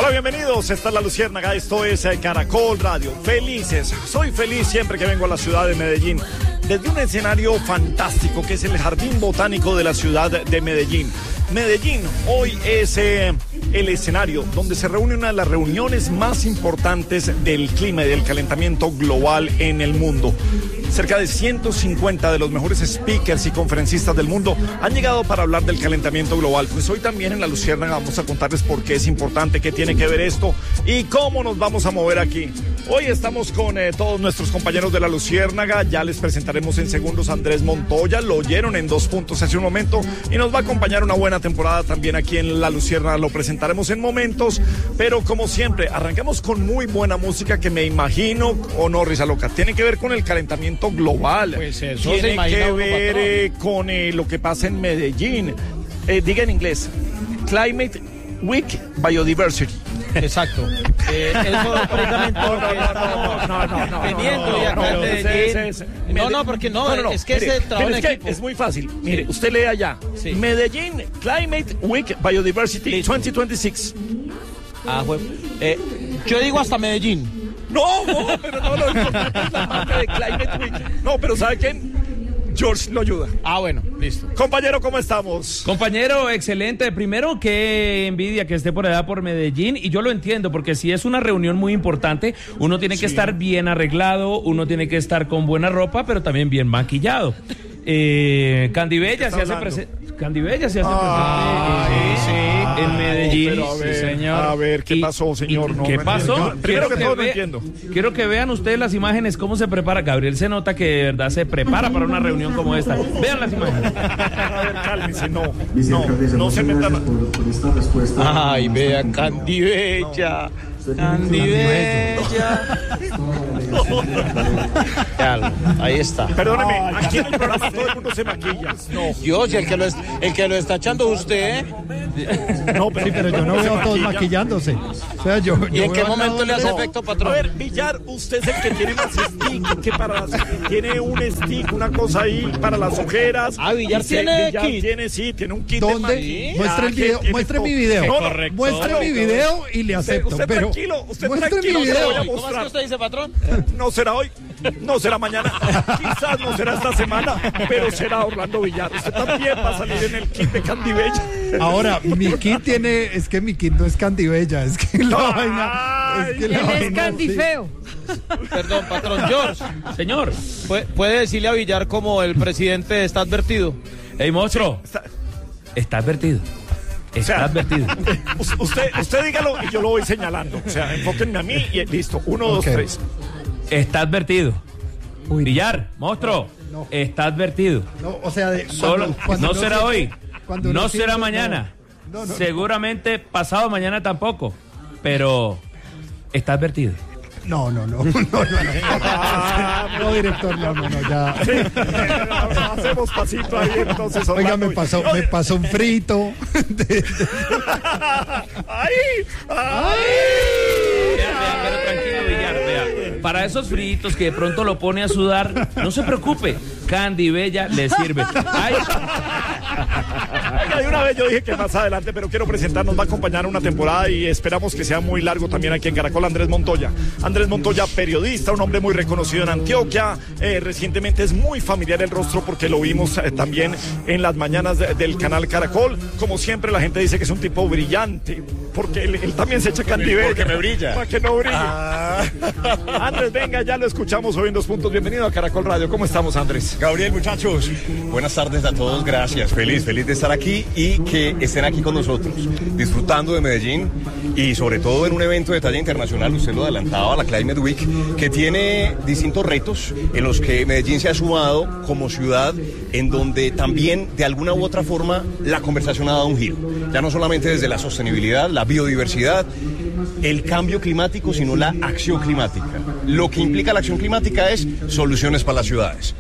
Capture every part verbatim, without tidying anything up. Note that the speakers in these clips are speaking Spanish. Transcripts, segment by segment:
Hola, bienvenidos. Esta es La Luciérnaga, esto es Caracol Radio. Felices, soy feliz siempre que vengo a la ciudad de Medellín, desde un escenario fantástico que es el Jardín Botánico de la ciudad de Medellín. Medellín hoy es eh, el escenario donde se reúne una de las reuniones más importantes del clima y del calentamiento global en el mundo. Cerca de ciento cincuenta de los mejores speakers y conferencistas del mundo han llegado para hablar del calentamiento global. Pues hoy también en La Luciérnaga vamos a contarles por qué es importante, qué tiene que ver esto y cómo nos vamos a mover aquí. Hoy estamos con eh, todos nuestros compañeros de La Luciérnaga. Ya les presentaremos en segundos a Andrés Montoya. Lo oyeron en Dos Puntos hace un momento y nos va a acompañar una buena temporada también aquí en La Luciérnaga. Lo presentaremos en momentos, pero como siempre, arrancamos con muy buena música que me imagino, o no, Risa Loca, tiene que ver con el calentamiento global. Pues eso tiene se imagina que uno, ver eh, con eh, lo que pasa en Medellín. Eh, diga en inglés, Climate Week Biodiversity. Exacto. Eh, eso precisamente No, lo no, que no, estamos no, no, no, teniendo no, y acá no, en no, Medellín. ese, ese, ese. No, no, porque no, No, no, no, es que mire, ese trabajo mire, en es, equipo. que es muy fácil. Sí. Mire, usted lee allá. Sí. Medellín Climate Week Biodiversity Listo. veinte veintiséis. Ah, jue- eh, yo digo hasta Medellín. No, no, pero no, lo importante es la parte de Climate Week. No, pero ¿sabe quién? George lo ayuda. Ah, bueno, listo. Compañero, ¿cómo estamos? Compañero, excelente. Primero, qué envidia que esté por allá por Medellín. Y yo lo entiendo, porque si es una reunión muy importante, uno tiene que Sí. estar bien arreglado, uno tiene que estar con buena ropa, pero también bien maquillado. Eh, Candibella se hace hablando? presente. Candibella se hace Ay, presente. sí. En Medellín. Pero a ver, Sí, señor. a ver, ¿qué Y- pasó, señor? y- No, ¿Qué no pasó? entiendo. Primero que todo, no vea- entiendo. Quiero que vean ustedes las imágenes, cómo se prepara. Gabriel se nota que de verdad se prepara para una reunión como esta. Vean las imágenes. A ver, cálmese, no, no, no se metan. por, por esta respuesta. Ay, vea, Candibella. Candibella. Ya, ahí está. Perdóneme, aquí en el programa todo el mundo se maquilla. No, Dios, y el que lo, es- el que lo está echando usted. no, pero, Sí, pero yo no se veo a todos maquilla. maquillándose. O sea, yo, ¿Y yo en qué veo al momento lado le hace de- efecto, A patrón? ver, Villar, usted es el que tiene más stick que para las... Tiene un stick, una cosa ahí para las ojeras. Ah, Villar Usted- tiene Villar kit. tiene, sí, tiene un kit ¿Dónde? de maquillaje, Muestre el video, tiene muestre todo. mi video. No, no, Muestre no, mi no, video y le Usted, acepto. usted pero tranquilo, usted muestre tranquilo, mi que lo voy a video. ¿Cómo es que mostrar. usted dice, patrón? No será hoy, no será mañana, quizás no será esta semana, pero será Orlando Villar. Usted también va a salir en el kit de Candibella. Ahora, mi kit tiene, es que mi kit no es Candibella, es que la vaina, es que la Él es vaina, Candy sí. feo. Perdón, patrón. George, Señor. ¿puede, puede decirle a Villar como el presidente está advertido? Ey, monstruo. Está- Está advertido. Está O sea, advertido. us- Usted, usted dígalo y yo lo voy señalando. O sea, enfóquenme a mí y listo. Uno, dos, Ok. tres. Está advertido. Uy, Villar, monstruo. No. Está advertido. no, o sea, de- Solo, cuando- cuando no será siente- hoy, cuando no uno será siente- mañana, no, no, no. seguramente pasado mañana tampoco, pero está advertido. No, no, no, no, no, no, no, director, no, no, no, ya. Hacemos pasito ahí entonces. Oiga, Orlando. me pasó, No, me pasó un frito. De- de- ¡Ay! ¡Ay! Vea, vea, pero tranquilo, Villar, vea. Para esos fritos que de pronto lo pone a sudar, no se preocupe, Candibella le sirve. Ay, Oiga, de una vez yo dije que más adelante, pero quiero presentarnos, va a acompañar una temporada y esperamos que sea muy largo también aquí en Caracol, Andrés Montoya. Andrés Montoya, periodista, un hombre muy reconocido en Antioquia. Eh, recientemente es muy familiar el rostro porque lo vimos eh, también en las mañanas de- del canal Caracol. Como siempre, la gente dice que es un tipo brillante, porque él, él también se echa Candibella. Porque me brilla. Para que no brille. Andrés, venga, ya lo escuchamos hoy en Dos Puntos. Bienvenido a Caracol Radio. ¿Cómo estamos, Andrés? Gabriel, muchachos, buenas tardes a todos, gracias, feliz, feliz de estar aquí y que estén aquí con nosotros, disfrutando de Medellín y sobre todo en un evento de talla internacional, usted lo adelantaba, la Climate Week, que tiene distintos retos en los que Medellín se ha sumado como ciudad, en donde también de alguna u otra forma la conversación ha dado un giro, ya no solamente desde la sostenibilidad, la biodiversidad, el cambio climático, sino la acción climática. Lo que implica la acción climática es soluciones para las ciudades.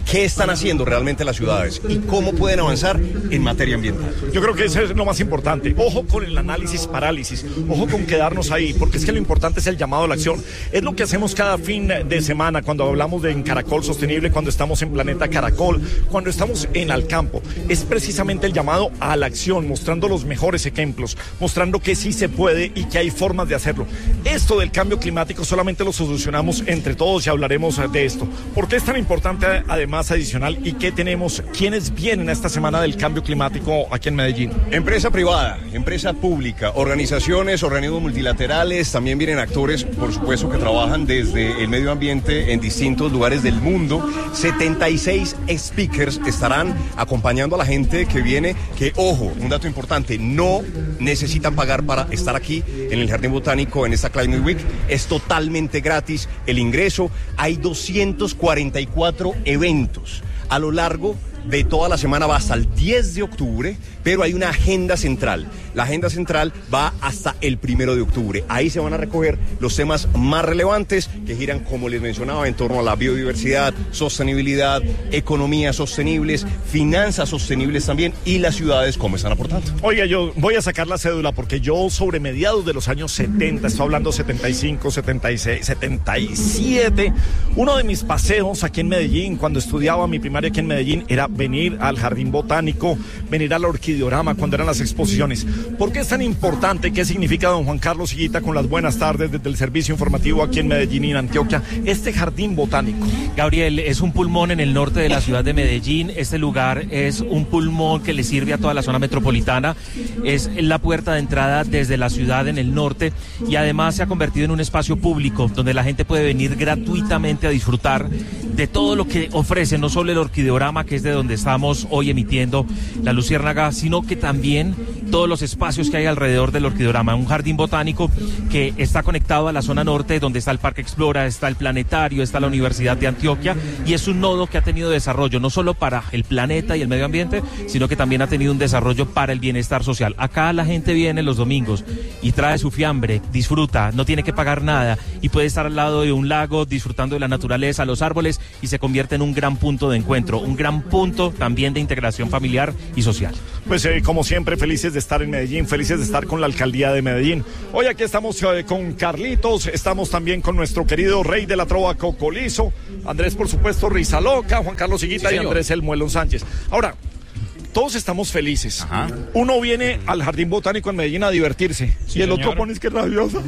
qué están haciendo realmente las ciudades y cómo pueden avanzar en materia ambiental. Yo creo que eso es lo más importante. Ojo con el análisis parálisis, ojo con quedarnos ahí, porque es que lo importante es el llamado a la acción. Es lo que hacemos cada fin de semana cuando hablamos de en Caracol Sostenible, cuando estamos en Planeta Caracol, cuando estamos en Al Campo. Es precisamente el llamado a la acción, mostrando los mejores ejemplos, mostrando que sí se puede y que hay formas de hacerlo. Esto del cambio climático solamente lo solucionamos entre todos y hablaremos de esto. ¿Por qué es tan importante, además, adicional, y qué tenemos, quiénes vienen a esta semana del cambio climático aquí en Medellín? Empresa privada, empresa pública, organizaciones, organismos multilaterales, también vienen actores, por supuesto, que trabajan desde el medio ambiente en distintos lugares del mundo. setenta y seis speakers estarán acompañando a la gente que viene, que, ojo, un dato importante, no necesitan pagar para estar aquí en el Jardín Botánico en esta Climate Week, es totalmente gratis el ingreso. Hay doscientos cuarenta y cuatro eventos a lo largo de toda la semana, va hasta el diez de octubre, pero hay una agenda central. La agenda central va hasta el primero de octubre. Ahí se van a recoger los temas más relevantes que giran, como les mencionaba, en torno a la biodiversidad, sostenibilidad, economías sostenibles, finanzas sostenibles también, y las ciudades cómo están aportando. Oiga, yo voy a sacar la cédula porque yo sobre mediados de los años setenta, estoy hablando setenta y cinco, setenta y seis, setenta y siete, uno de mis paseos aquí en Medellín, cuando estudiaba mi primaria aquí en Medellín, era venir al Jardín Botánico, venir al Orquideorama cuando eran las exposiciones. ¿Por qué es tan importante? ¿Qué significa, don Juan Carlos Higuita, con las buenas tardes desde el servicio informativo aquí en Medellín y en Antioquia, este Jardín Botánico? Gabriel, es un pulmón en el norte de la ciudad de Medellín. Este lugar es un pulmón que le sirve a toda la zona metropolitana. Es la puerta de entrada desde la ciudad en el norte y además se ha convertido en un espacio público donde la gente puede venir gratuitamente a disfrutar de todo lo que ofrece, no solo el Orquideorama, que es de donde estamos hoy emitiendo La Luciérnaga, sino que también todos los espacios que hay alrededor del Orquideorama. Un jardín botánico que está conectado a la zona norte, donde está el Parque Explora, está el Planetario, está la Universidad de Antioquia, y es un nodo que ha tenido desarrollo no solo para el planeta y el medio ambiente, sino que también ha tenido un desarrollo para el bienestar social. Acá la gente viene los domingos y trae su fiambre, disfruta, no tiene que pagar nada y puede estar al lado de un lago disfrutando de la naturaleza, los árboles, y se convierte en un gran punto de encuentro, un gran punto también de integración familiar y social. Pues eh, como siempre, felices de estar en Medellín, felices de estar con la alcaldía de Medellín. Hoy aquí estamos eh, con Carlitos, estamos también con nuestro querido rey de la trova Cocolizo, Andrés, por supuesto, Rizaloca, Juan Carlos Higuita, sí, y Andrés El Muelón Sánchez. Ahora, todos estamos felices. Ajá. Uno viene al Jardín Botánico en Medellín a divertirse, sí, y el señor. Otro pone es que es rabiosa.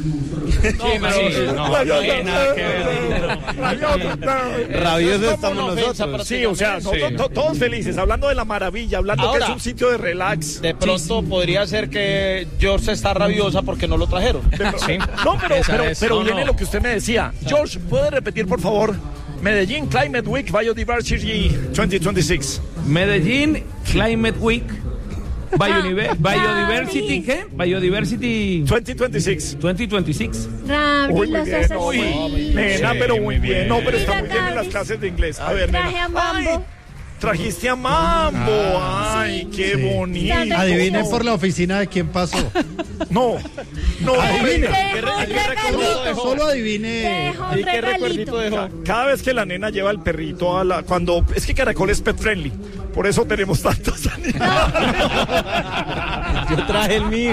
No, sí, no, rabiosa, no, nada que ver. Rabiosa, rabiosa estamos nosotros. Sí, o sea, sí. No, to, todos felices, hablando de la maravilla, hablando Ahora, que es un sitio de relax. De pronto sí, podría ser que George está rabiosa porque no lo trajeron. Sí. No, pero, pero, pero viene no. lo que usted me decía. George, ¿puede repetir, por favor? Medellín Climate Week Biodiversity veinte veintiséis. Medellín Climate Week Biodiver- Biodiversity, ¿qué? Biodiversity veinte veintiséis. veinte veintiséis. Uy, muy bien, uy, nena, pero muy bien. No, pero está muy bien en las clases de inglés. A ver, traje a Mambo. Trajiste a Mambo. Ay, sí, qué sí. bonito. Adivinen por la oficina de quién pasó. No, no, adivinen. Solo adivine. ¿Y qué recuerdito dejó? Cada vez que la nena lleva el perrito a la... Cuando... Es que Caracol es pet friendly. Por eso tenemos tantos animales. Yo traje el mío.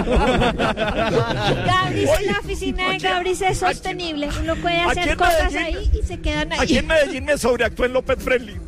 Gabri, la oficina de Gabri es sostenible. Uno puede hacer cosas Medellín, ahí y se quedan ahí. Aquí en Medellín me sobreactuó en lo pet friendly.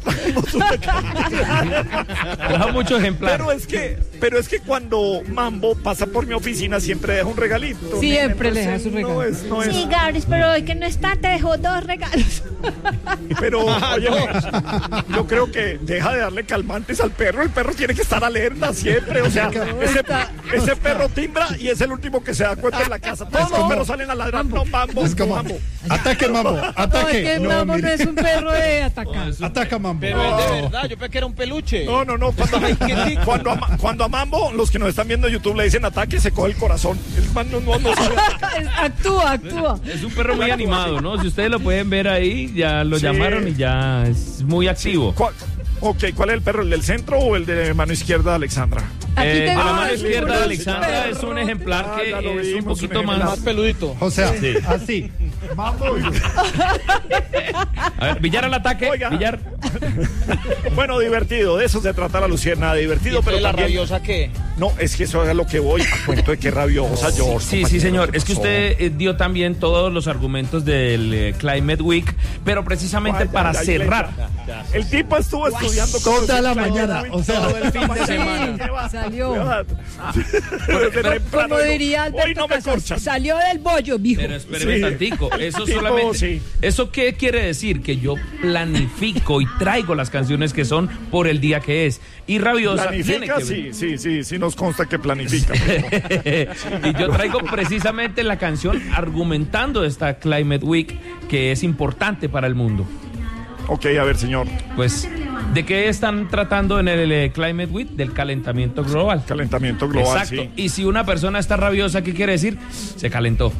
Deja mucho ejemplar. Pero es que, pero es que cuando Mambo pasa por mi oficina siempre deja un regalito. Siempre le deja su regalo. No es, no es. Sí, Gabri, pero hoy que no está te dejó dos regalos. Pero, oye, yo creo que deja de darle calmantes al perro. El perro tiene que estar alerta siempre. O sea, ese, ese perro timbra y es el último que se da cuenta en la casa. Todos los perros salen a ladrar. No, Mambo. Es como, Mambo. Ataque, Mambo. Ataque. No, es que no, Mambo no es un perro de atacar. No, Ataca, Mambo. Pero es de verdad. Yo pensé que era un peluche. No, no, no. Cuando, cuando, a, cuando a Mambo, los que nos están viendo en YouTube le dicen ataque, se coge el corazón. El man no, no, no sabe. Actúa, actúa. Es un perro muy animado, ¿no? Si ustedes lo pueden ver ahí, ya lo sí. llamaron y ya es muy activo. ¿Cuál, ok, ¿cuál es el perro? ¿El del centro o el de mano izquierda, Alexandra? Eh, de la mano izquierda de Alexandra es un ejemplar que ah, es un poquito más... más peludito. O sea, sí. así. Mambo. A ver, Villar al ataque. Oiga, Villar. Bueno, divertido, de eso se trata la Lucierna, divertido, pero la también... rabiosa qué? No, es que eso es a lo que voy, a cuento de qué rabiosa, George. Sí, sí, señor. Es que usted eh, dio también todos los argumentos del eh, Climate Week, pero precisamente Ay, para ya, ya, cerrar. ya, ya. El tipo estuvo estudiando Toda cosas la del Climate mañana, Week, o sea, todo el fin de sí, semana. salió. Desde temprano, Como digo, diría hoy Alberto no me Casas, corchan. salió del bollo, mijo. Pero espéreme Sí. tantico, eso Tipo, solamente, sí. ¿eso qué quiere decir? Que yo planifico y traigo las canciones que son por el día que es. Y Rabiosa tiene Planifica, que sí, sí, sí, sí nos consta que planifica. y yo traigo precisamente la canción argumentando esta Climate Week que es importante para el mundo. Ok, a ver, señor. Pues, ¿de qué están tratando en el eh, Climate Week? Del calentamiento global. Calentamiento global, Exacto. sí. Y si una persona está rabiosa, ¿qué quiere decir? Se calentó.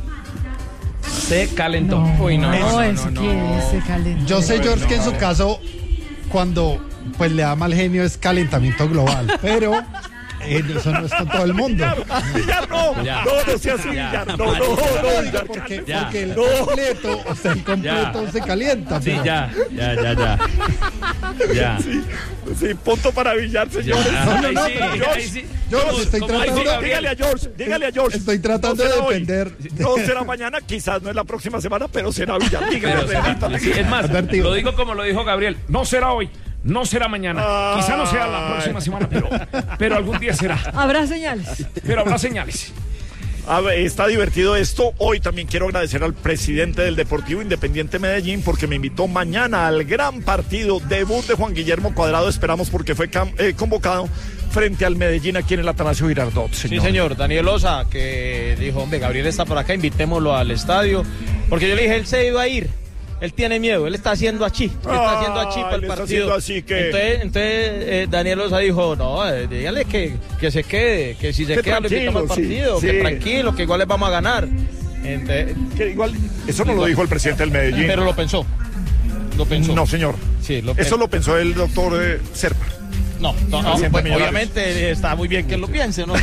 Se calentó. No, Uy, no, no, no, es no, no. que se calentó. Yo sé, George, que en su caso, cuando pues le da mal genio es calentamiento global, pero eh, eso no es con todo el mundo. Villar, no, Ya. no, no sea así, Ya. Villar, no, no, no, No, Villar, porque, Ya. porque el No. completo, o sea, el completo Ya. se calienta. Sí, pero- ya, ya, ya, ya. Ya. sí, sí, punto para Villar, señores. Ya. No, no, Ahí no, sí, pero ahí sí. Yo Como- estoy como tratando- dijo Dí- Gabriel. dígale a George, dígale a George. Estoy tratando No de será hoy, defender. No será mañana, quizás no es la próxima semana, pero será Villar. Dígale, Pero será- repítale. sí, es más, Advertido. lo digo como lo dijo Gabriel, no será hoy, no será mañana, Ay. quizá no sea la próxima semana, pero, pero algún día será, Habrá señales. pero habrá señales. A ver, está divertido esto. Hoy también quiero agradecer al presidente del Deportivo Independiente Medellín porque me invitó mañana al gran partido debut de Juan Guillermo Cuadrado. Esperamos porque fue cam- eh, convocado frente al Medellín aquí en el Atanasio Girardot. Sí, señor, Daniel Osa, que dijo, hombre, Gabriel está por acá, invitémoslo al estadio. Porque yo le dije, él se iba a ir. Él tiene miedo, él está haciendo achí, él está haciendo achí para Ay, el le está partido. haciendo así que- Entonces, entonces eh, Daniel Osa dijo, no, eh, dígale que, que se quede, que si se Que queda lo invitamos al tranquilo, sí, partido, que sí. tranquilo, que igual les vamos a ganar. Entonces, Que igual, eso no lo dijo el presidente del Medellín. pero lo pensó, lo pensó. No, señor. Sí, lo Eso pensó. lo pensó el doctor eh, Serpa. No, no, no, Presidente pues, Millonarios. obviamente está muy bien que él lo piense, ¿no?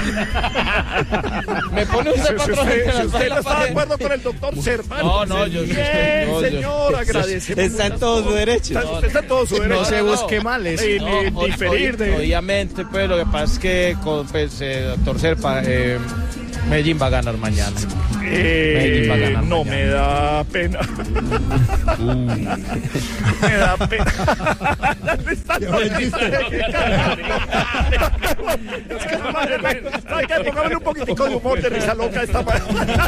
Me pone Si, usted si patrón usted, entre si las usted no palas está de pared. acuerdo con el doctor Serpa. No, no, yo- Bien, no, yo- señor, agradecemos. Está en todo su derecho. Está, usted está en todo su derecho. No se no, busque no. mal eso. Ni- No, ni o- diferir ob- de... Obviamente, pues lo que pasa es que con pues, eh, doctor Serpa, eh, Medellín va a ganar mañana. Eh, Medellín va a ganar no mañana. me da pena. me da pena. Está todo el chiste. Hay que pongámosle un poquitico de humor de risa loca a esta Anuncia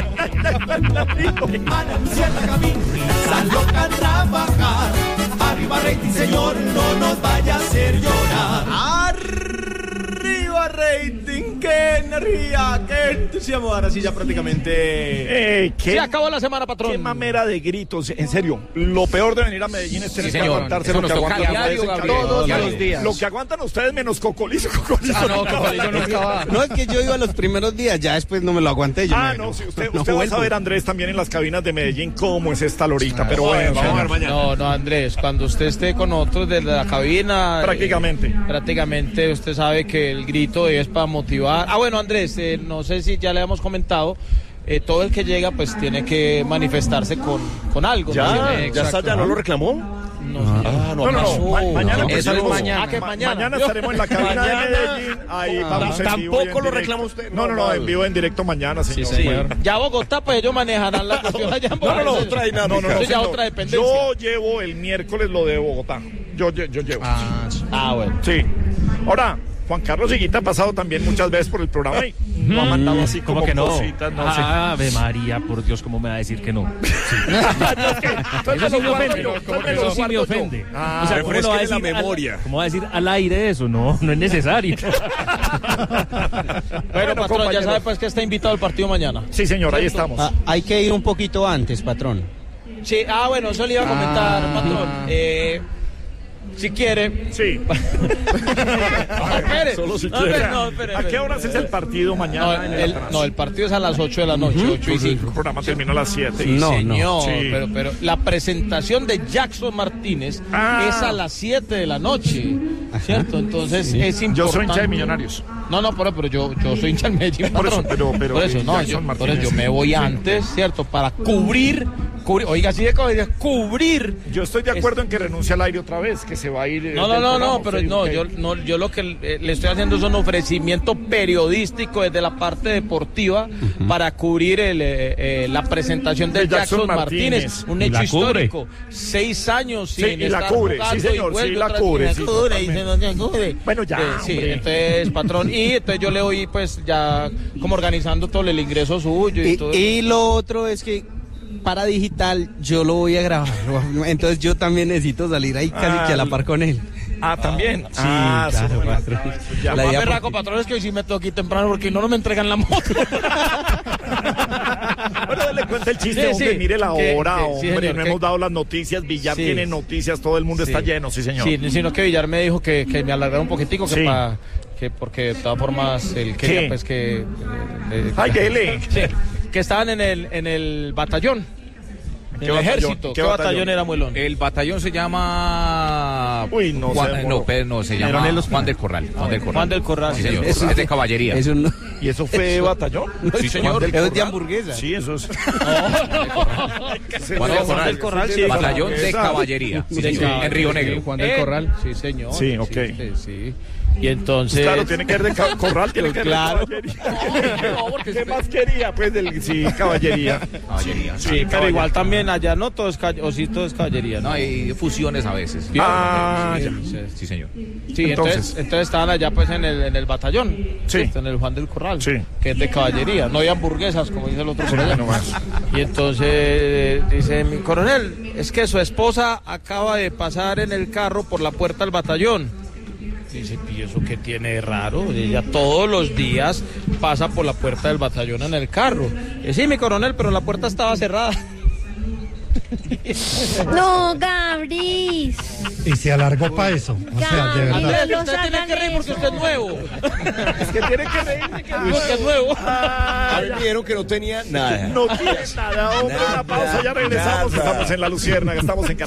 el camino, loca a trabajar. Arriba rating, señor, no nos vaya a hacer llorar. Arriba rating, qué energía, qué entusiasmo. Ahora sí ya prácticamente... Eh, ¿qué? Se acabó la semana, patrón. Qué mamera de gritos, en serio. Lo peor de venir a Medellín es tener Sí, que señor. aguantarse Eso lo que nos toca aguantan diario, ustedes en Gabriel, Cali. todos Diario. los días. Lo que aguantan ustedes menos Cocolizo. Cocolizo Ah, no, nunca va. Cocolizo nunca va. No, es que yo iba los primeros días, ya después no me lo aguanté. Yo Ah, me- no, sí, usted, no usted va a vuelvo. saber, Andrés, también en las cabinas de Medellín cómo es esta lorita, pero bueno, No, vamos a ver mañana. No, no, Andrés, cuando usted esté con otros de la cabina... Prácticamente. eh, prácticamente usted sabe que el grito es para motivar. Ah, bueno, Andrés, eh, no sé si ya le hemos comentado, eh, todo el que llega pues tiene que manifestarse con, con algo. Ya, ¿no? ya Exacto. está, ya no lo reclamó. No, señor. Ah, No, no, no, pasó. ma- mañana No, empezamos. eso es mañana. Ah, que Ma- mañana. mañana estaremos en la cabina Mañana. de Medellín. Ahí Ah, vamos en vivo y en tampoco lo directo. reclama usted. No, no, no, en vivo, en directo mañana, Sí, señor. señor. Ya Bogotá, pues ellos manejarán la cuestión allá en No, no, no, Bogotá. otra dinámica. No, no, no, Eso ya señor. otra dependencia. Yo llevo el miércoles lo de Bogotá. Yo, yo, yo llevo. Ah, ah, bueno. Sí. Ahora, Juan Carlos Higuita ha pasado también muchas veces por el programa y no ha mandado así como ¿Cómo que no? cositas, no sé. Ave María, por Dios, ¿cómo me va a decir que no? Entonces Eso sí me lo me guardo ofende. yo, entonces me Eso lo sí me guardo yo. ofende. Ah, o sea, ¿cómo lo va a refresquele decir la al- memoria. ¿Cómo va a decir al aire eso? No, no es necesario. Bueno, patrón, compañeros. ya sabe pues que está invitado al partido mañana. Sí, señor, ahí estamos. Ah, hay que ir un poquito antes, patrón. Sí, ah, bueno, eso le iba a comentar, Ah. patrón. Eh, si quiere. Sí. No, espere. Solo si No, quiere. espere, no, espere, ¿A qué espere. horas es el partido No, mañana? en el el, Atanasio? no, el partido es a las ocho de la noche, ocho y El cinco. programa termina a las siete. No, Señor, no. Sí. pero, pero la presentación de Jackson Martínez Ah. es a las siete de la noche, ¿cierto? Entonces es importante. Yo soy hincha de Millonarios. No, no, pero, pero yo, yo soy hincha del Medellín, Por eso, patrón. pero- pero por eso, no, Jackson yo, por Martínez. eso yo me voy Sí. antes, ¿cierto? Para cubrir cubrir, oiga, sí de caballería, cubrir. Yo estoy de acuerdo en que renuncie al aire otra vez, que se va a ir. No, no, no, no, pero no, yo, no, yo lo que le, le estoy haciendo es un ofrecimiento periodístico desde la parte deportiva uh-huh. para cubrir el, eh, la presentación de Jackson, Jackson Martínez, Martínez, un hecho histórico. Cubre. Seis años sin sí, y la cubre, sí señor, sí la cubre. Sí, cubre, dice, no, ya cubre. Bueno, ya, eh, sí, entonces, patrón, y entonces yo le voy pues ya como organizando todo el ingreso suyo y, y todo. Y lo otro es que para digital yo lo voy a grabar, entonces yo también necesito salir ahí casi ah, que a la par con él. Ah, también. Sí, ah, claro, patrón. Ya, la idea berraco, porque... patrón, es que hoy sí me tengo que ir temprano porque no, no me entregan la moto. Bueno, dale cuenta el chiste, sí, hombre, sí, mire la hora, que, sí, hombre, señor, no que... hemos dado las noticias, Villar sí, tiene noticias, todo el mundo sí, está lleno, sí señor. Sí, sino que Villar me dijo que, que me alargara un poquitico, que sí. para... que porque de todas formas él quería ¿Qué? pues que... Eh, Ay, dele. Sí, que estaban en el, en el batallón. ¿Qué el batallón? ejército, ¿qué, ¿qué batallón? batallón era Muelón? El batallón se llama Uy, no Juan, sé, no, pero no, se llama Juan, Juan del Corral. Juan del Corral. Juan del Corral. Sí, señor. Eso es de caballería. Eso no. ¿Y eso fue eso, batallón? Sí, señor. Eso es de hamburguesa. Sí, eso es. Juan del Corral. Del Corral sí, batallón de caballería. Sí, sí, en Río Negro. Juan del Corral. Sí, señor. Sí, ok. Sí, sí. Y entonces... Pues claro, tiene que ver de Corral, tiene que ver claro. de caballería. No, porque ¿qué más quería? Pues del, sí, caballería. Caballería. Sí, sí pero caballería. Igual también allá no todo es caballería, o sí todo es caballería. No, hay fusiones a veces. Ah, sí, sí, sí, señor. Sí, entonces, entonces, entonces estaban allá pues en el, en el batallón. Sí. En el Juan del Corral. Sí. Que es de caballería. No hay hamburguesas, como dice el otro por allá. No más. Y entonces dice mi coronel, es que su esposa acaba de pasar en el carro por la puerta del batallón. Dice, ¿y eso qué tiene de raro? Ella todos los días pasa por la puerta del batallón en el carro. Y sí, mi coronel, pero la puerta estaba cerrada. No, Gabris. Y se alargó para eso. O sea, de verdad. No, usted tiene que reír porque usted es nuevo. Es que tiene que reír porque es nuevo. Ah, ya vieron que no tenía nada. No tiene nada, hombre. Nada, una pausa, ya regresamos. Nada. Estamos en La Luciérnaga, estamos en Caracol.